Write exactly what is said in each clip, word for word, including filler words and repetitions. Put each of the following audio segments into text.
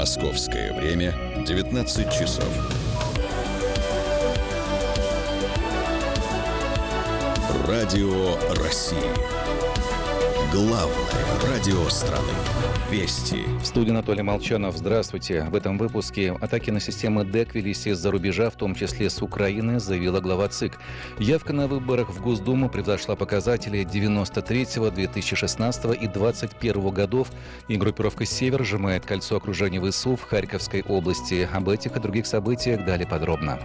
Московское время девятнадцать часов. Радио России. Главное радио страны. Вести. В студии Анатолий Молчанов. Здравствуйте. В этом выпуске атаки на системы ДЭК велись из-за рубежа, в том числе с Украины, заявила глава ЦИК. Явка на выборах в Госдуму превзошла показатели девяносто третьего, две тысячи шестнадцатого и двадцать первого годов. И группировка «Север» сжимает кольцо окружения ВСУ в Харьковской области. Об этих и других событиях далее подробно.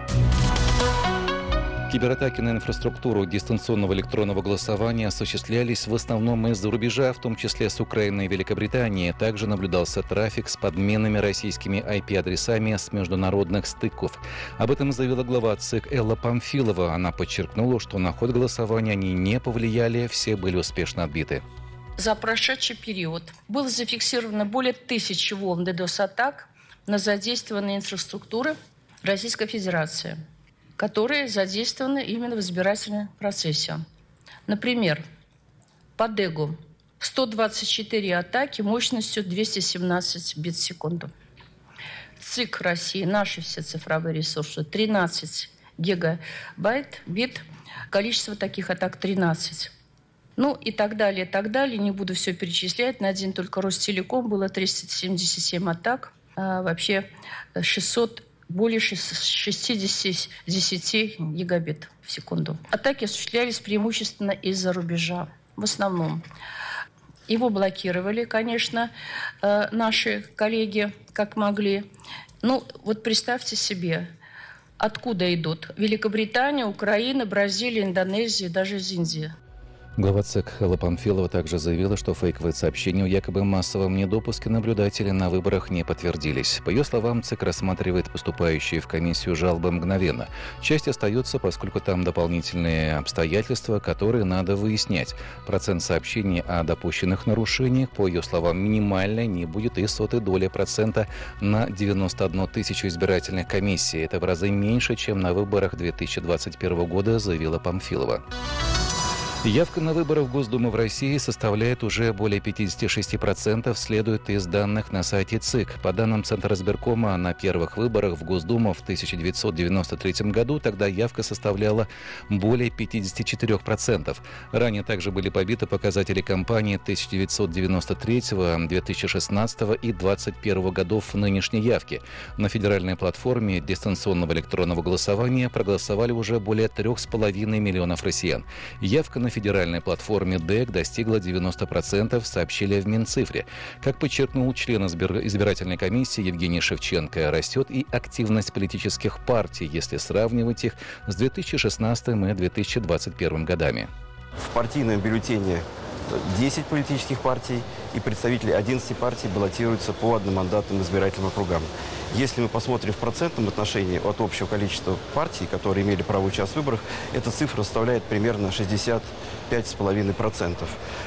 Кибератаки на инфраструктуру дистанционного электронного голосования осуществлялись в основном из-за рубежа, в том числе с Украины и Великобритании. Также наблюдался трафик с подменными российскими ай пи-адресами с международных стыков. Об этом заявила глава ЦИК Элла Памфилова. Она подчеркнула, что на ход голосования они не повлияли, все были успешно отбиты. За прошедший период было зафиксировано более тысячи волн DDoS-атак на задействованные инфраструктуры Российской Федерации, которые задействованы именно в избирательном процессе. Например, по ДЭГу сто двадцать четыре атаки мощностью двести семнадцать бит в секунду. ЦИК России, наши все цифровые ресурсы, тринадцать гигабайт бит, количество таких атак тринадцать. Ну и так далее, и так далее. Не буду все перечислять. На один только Ростелеком было триста семьдесят семь атак, а вообще шестьсот более шестьдесят гигабит в секунду. Атаки осуществлялись преимущественно из-за рубежа, в основном. Его блокировали, конечно, наши коллеги, как могли. Ну, вот представьте себе, откуда идут. Великобритания, Украина, Бразилия, Индонезия, даже из Индии. Глава ЦИК Элла Памфилова также заявила, что фейковые сообщения о якобы массовом недопуске наблюдателей на выборах не подтвердились. По ее словам, ЦИК рассматривает поступающие в комиссию жалобы мгновенно. Часть остается, поскольку там дополнительные обстоятельства, которые надо выяснять. Процент сообщений о допущенных нарушениях, по ее словам, минимальный, не будет и сотой доли процента на девяносто одну тысячу избирательных комиссий. Это в разы меньше, чем на выборах две тысячи двадцать первого года, заявила Памфилова. Явка на выборы в Госдуму в России составляет уже более пятьдесят шесть процентов, следует из данных на сайте ЦИК. По данным Центра избиркома, на первых выборах в Госдуму в тысяча девятьсот девяносто третьем году тогда явка составляла более пятьдесят четыре процента. Ранее также были побиты показатели кампании тысяча девятьсот девяносто третьего, две тысячи шестнадцатого и двадцать первого годов нынешней явки. На федеральной платформе дистанционного электронного голосования проголосовали уже более трех с половиной миллионов россиян. Явка на федеральной платформе ДЭК достигла девяносто процентов, сообщили в Минцифре. Как подчеркнул член избирательной комиссии Евгений Шевченко, растет и активность политических партий, если сравнивать их с две тысячи шестнадцатым и две тысячи двадцать первым годами. В партийном бюллетене десять политических партий и представители одиннадцати партий баллотируются по одномандатным избирательным округам. Если мы посмотрим в процентном отношении от общего количества партий, которые имели право участвовать в выборах, эта цифра составляет примерно шестьдесят пять целых пять десятых процента.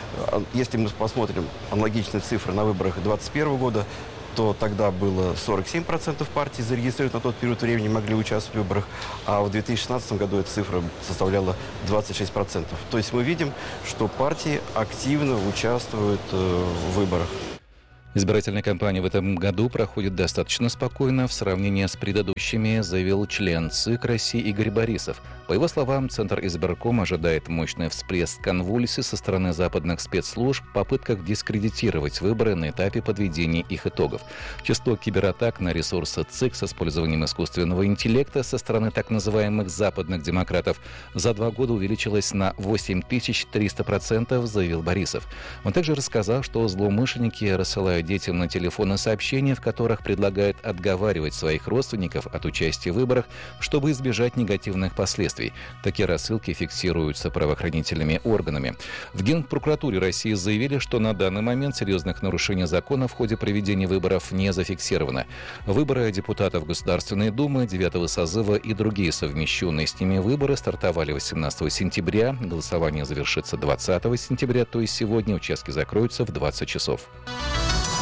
Если мы посмотрим аналогичные цифры на выборах две тысячи двадцать первого года, то тогда было сорок семь процентов партий зарегистрированы на тот период времени, могли участвовать в выборах, а в две тысячи шестнадцатом году эта цифра составляла двадцать шесть процентов. То есть мы видим, что партии активно участвуют в выборах. Избирательная кампания в этом году проходит достаточно спокойно в сравнении с предыдущими, заявил член ЦИК России Игорь Борисов. По его словам, Центр избиркома ожидает мощный всплеск конвульсий со стороны западных спецслужб в попытках дискредитировать выборы на этапе подведения их итогов. Число кибератак на ресурсы ЦИК с использованием искусственного интеллекта со стороны так называемых западных демократов за два года увеличилось на восемь тысяч триста процентов, заявил Борисов. Он также рассказал, что злоумышленники рассылают детям на телефоны сообщения, в которых предлагают отговаривать своих родственников от участия в выборах, чтобы избежать негативных последствий. Такие рассылки фиксируются правоохранительными органами. В Генпрокуратуре России заявили, что на данный момент серьезных нарушений закона в ходе проведения выборов не зафиксировано. Выборы депутатов Государственной Думы девятого созыва и другие совмещенные с ними выборы стартовали восемнадцатого сентября. Голосование завершится двадцатого сентября, то есть сегодня. Участки закроются в двадцать часов.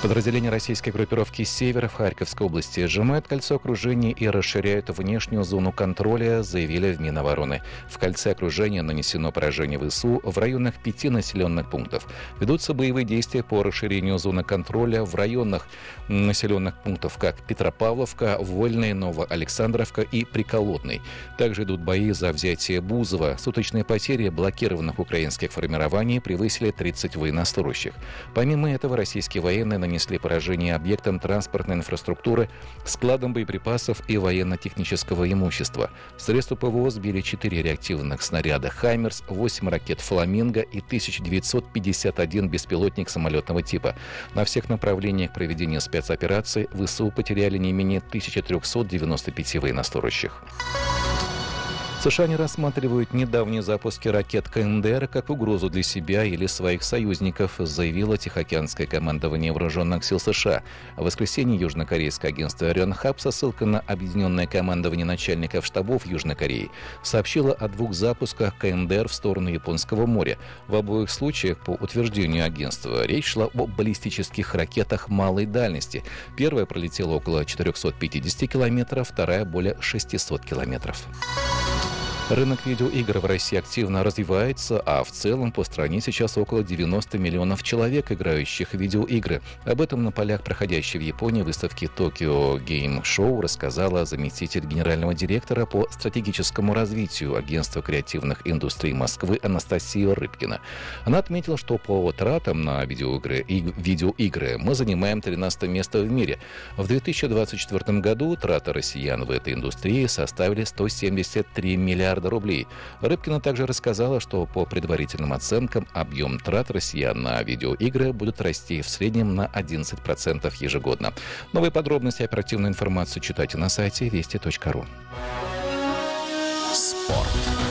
Подразделения российской группировки «Север» в Харьковской области сжимают кольцо окружения и расширяют внешнюю зону контроля, заявили в Минобороны. В кольце окружения нанесено поражение ВСУ в районах пяти населенных пунктов. Ведутся боевые действия по расширению зоны контроля в районах населенных пунктов, как Петропавловка, Вольная, Новоалександровка и Приколотный. Также идут бои за взятие Бузова. Суточные потери блокированных украинских формирований превысили тридцать военнослужащих. Помимо этого, российские военные нанесли нанесли поражение объектам транспортной инфраструктуры, складам боеприпасов и военно-технического имущества. Средства ПВО сбили четыре реактивных снаряда «Хаймерс», восемь ракет «Фламинго» и тысяча девятьсот пятьдесят один беспилотник самолетного типа. На всех направлениях проведения спецоперации ВСУ потеряли не менее тысяча триста девяносто пять военнослужащих. США не рассматривают недавние запуски ракет КНДР как угрозу для себя или своих союзников, заявило Тихоокеанское командование вооруженных сил США. В воскресенье южнокорейское агентство Рёнхап со ссылкой на объединенное командование начальников штабов Южной Кореи сообщило о двух запусках КНДР в сторону Японского моря. В обоих случаях, по утверждению агентства, речь шла о баллистических ракетах малой дальности. Первая пролетела около четырехсот пятидесяти километров, вторая – более шестисот километров. Рынок видеоигр в России активно развивается, а в целом по стране сейчас около девяноста миллионов человек, играющих в видеоигры. Об этом на полях проходящей в Японии выставки Tokyo Game Show рассказала заместитель генерального директора по стратегическому развитию агентства креативных индустрий Москвы Анастасия Рыбкина. Она отметила, что по тратам на видеоигры, и видеоигры мы занимаем тринадцатое место в мире. В две тысячи двадцать четвёртом году траты россиян в этой индустрии составили сто семьдесят три миллиарда рублей. Рыбкина также рассказала, что по предварительным оценкам объем трат россиян на видеоигры будут расти в среднем на одиннадцать процентов ежегодно. Новые подробности и оперативную информацию читайте на сайте вести точка ру. Спорт.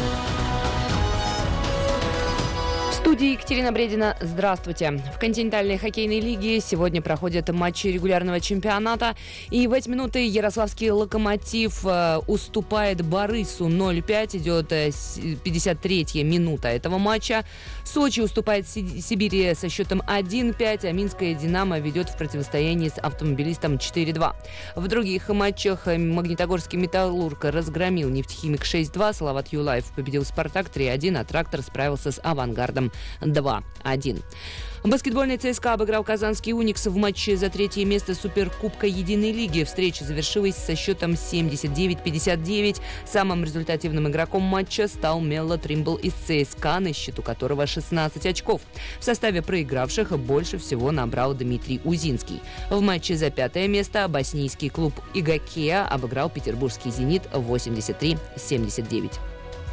В студии Екатерина Бредина. Здравствуйте. В континентальной хоккейной лиге сегодня проходят матчи регулярного чемпионата. И в эти минуты ярославский «Локомотив» уступает Борису ноль пять. Идет пятьдесят третья минута этого матча. Сочи уступает Сибири со счетом один пять, а Минская «Динамо» ведет в противостоянии с автомобилистом четыре два. В других матчах Магнитогорский «Металлург» разгромил «Нефтехимик» шесть два, Салават Юлаев победил «Спартак» три один, а «Трактор» справился с «Авангардом» два один. Баскетбольный ЦСКА обыграл казанский «Уникс» в матче за третье место Суперкубка Единой лиги. Встреча завершилась со счетом семьдесят девять пятьдесят девять. Самым результативным игроком матча стал Мелло Тримбл из ЦСКА, на счету которого шестнадцать очков. В составе проигравших больше всего набрал Дмитрий Узинский. В матче за пятое место боснийский клуб «Игокеа» обыграл петербургский «Зенит» восемьдесят три семьдесят девять.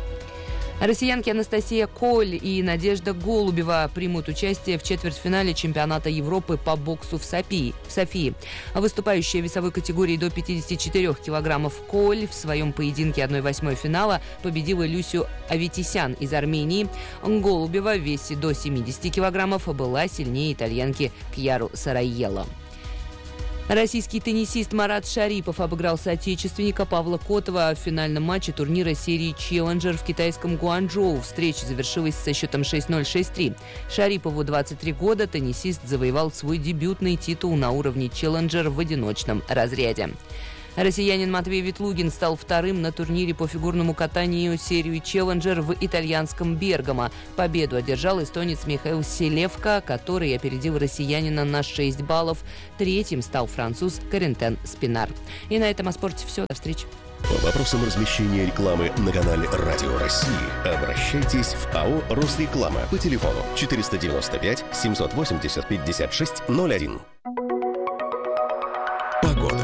Россиянки Анастасия Коль и Надежда Голубева примут участие в четвертьфинале чемпионата Европы по боксу в Софии. В Софии. Выступающая в весовой категории до пятидесяти четырёх килограммов Коль в своем поединке одной восьмой финала победила Люсю Аветисян из Армении. Голубева в весе до семидесяти килограммов была сильнее итальянки Кьяру Сарайелло. Российский теннисист Марат Шарипов обыграл соотечественника Павла Котова в финальном матче турнира серии «Челленджер» в китайском Гуанчжоу. Встреча завершилась со счетом шесть ноль шесть три. Шарипову двадцать три года, теннисист завоевал свой дебютный титул на уровне «Челленджер» в одиночном разряде. Россиянин Матвей Ветлугин стал вторым на турнире по фигурному катанию серии «Челленджер» в итальянском Бергамо. Победу одержал эстонец Михаил Селевко, который опередил россиянина на шесть баллов. Третьим стал француз Корентен Спинар. И на этом о спорте все. До встречи. По вопросам размещения рекламы на канале «Радио России» обращайтесь в АО «Росреклама» по телефону четыреста девяносто пять семьсот восемьдесят пятьдесят шесть ноль один. Погода.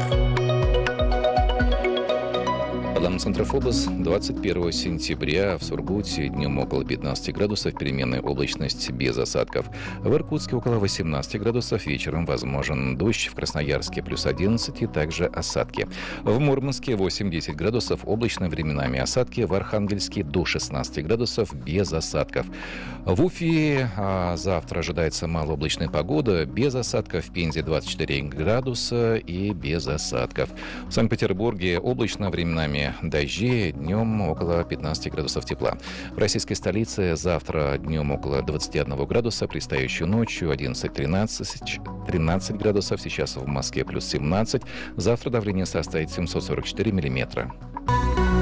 Центрофобос двадцать первого сентября в Сургуте днем около пятнадцати градусов, переменная облачность без осадков. В Иркутске около восемнадцати градусов, вечером возможен дождь, в Красноярске плюс одиннадцать и также осадки. В Мурманске восемь-десять градусов, облачно, временами осадки. В Архангельске до шестнадцати градусов без осадков. В Уфе а, завтра ожидается малооблачная погода, без осадков. В Пензе двадцать четыре градуса и без осадков. В Санкт-Петербурге облачно, временами дожди, днем около пятнадцати градусов тепла. В российской столице завтра днем около двадцати одного градуса, предстоящую ночью одиннадцать-тринадцать градусов, сейчас в Москве плюс семнадцать. Завтра давление составит семьсот сорок четыре миллиметра.